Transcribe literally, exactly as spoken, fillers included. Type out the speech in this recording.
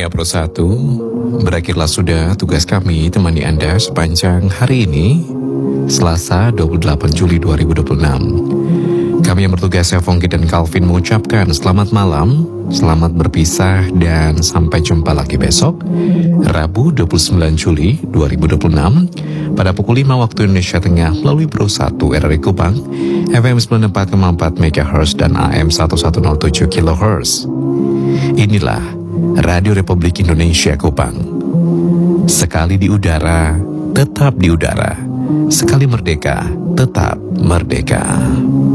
pendengar Pro satu, berakhirlah sudah tugas kami temani Anda sepanjang hari ini, Selasa dua puluh delapan Juli dua ribu dua puluh enam. Kami yang bertugas, saya Fongki dan Calvin, mengucapkan selamat malam, selamat berpisah, dan sampai jumpa lagi besok, Rabu dua puluh sembilan Juli dua ribu dua puluh enam, pada pukul lima waktu Indonesia Tengah melalui Pro satu R R I Kupang, F M sembilan puluh empat koma empat megahertz dan A M seribu seratus tujuh kilohertz. Inilah Radio Republik Indonesia Kupang. Sekali di udara, tetap di udara. Sekali merdeka, tetap merdeka.